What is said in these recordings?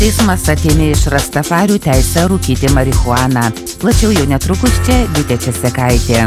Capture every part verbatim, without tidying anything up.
Teismas atėmė iš rastafarių teisę rūkyti marihuaną. Plačiau jau netrukus čia Vytė Česekaitė.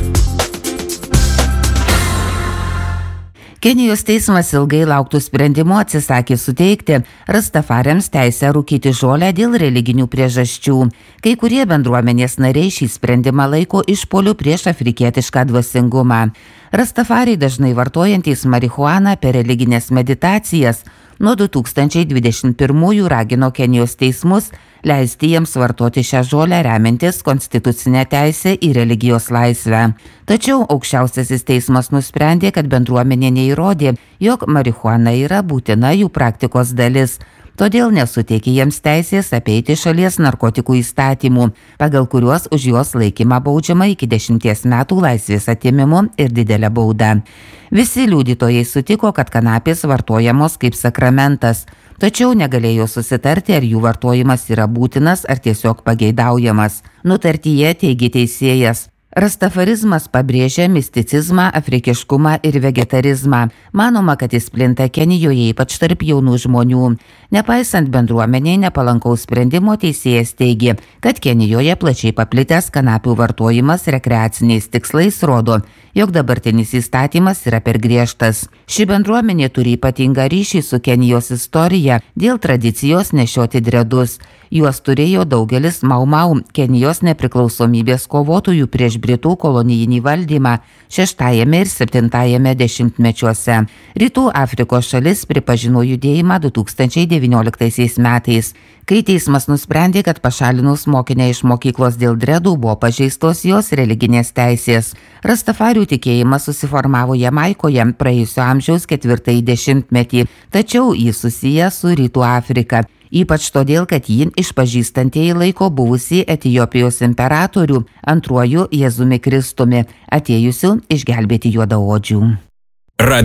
Kenijos teismas ilgai lauktų sprendimu atsisakė suteikti rastafariams teisę rūkyti žolę dėl religinių priežasčių. Kai kurie bendruomenės nariai šį sprendimą laiko išpuoliu prieš afrikietišką dvasingumą. Rastafariai dažnai vartojantys marihuaną per religinės meditacijas nuo du tūkstančiai dvidešimt pirmųjų ragino Kenijos teismus leisti jiems vartoti šią žolę remiantis konstitucinę teisę į religijos laisvę. Tačiau aukščiausiasis teismas nusprendė, kad bendruomenė neįrodė, jog marihuana yra būtina jų praktikos dalis. Todėl nesuteikė jiems teisės apeiti šalies narkotikų įstatymų, pagal kuriuos už jos laikymą baudžiama iki dešimties metų laisvės atėmimo ir didelę baudą. Visi liudytojai sutiko, kad kanapės vartojamos kaip sakramentas, tačiau negalėjo susitarti, ar jų vartojimas yra būtinas ar tiesiog pageidaujamas. Nutartyje teigė teisėjas. Rastafarizmas pabrėžia misticizmą, afrikiškumą ir vegetarizmą. Manoma, kad jis plinta Kenijoje, ypač tarp jaunų žmonių. Nepaisant bendruomeniai nepalankaus sprendimo, teisėjas teigė, kad Kenijoje plačiai paplitęs kanapių vartojimas rekreaciniais tikslais rodo, jog dabartinis įstatymas yra per griežtas. Ši bendruomenė turi ypatingą ryšį su Kenijos istorija dėl tradicijos nešioti dredus. Juos turėjo daugelis Mau Mau, Kenijos nepriklausomybės kovotojų prieš Britų kolonijinį valdymą šeštajame ir septintajame dešimtmečiuose. Rytų Afrikos šalis pripažino judėjimą du tūkstančiai devynioliktaisiais metais. Kai teismas nusprendė, kad pašalinus mokinę iš mokyklos dėl dredų buvo pažeistos jos religinės teisės. Rastafarių tikėjimas susiformavo Jamaikoje praėjusio amžiaus ketvirtąjį dešimtmetį, tačiau jis susijęs su Rytų Afrika. Ypač todėl, kad jį išpažįstantieji laiko buvusį Etiopijos imperatorių antruoju Jėzumi Kristumi, atėjusiu išgelbėti juodaodžių.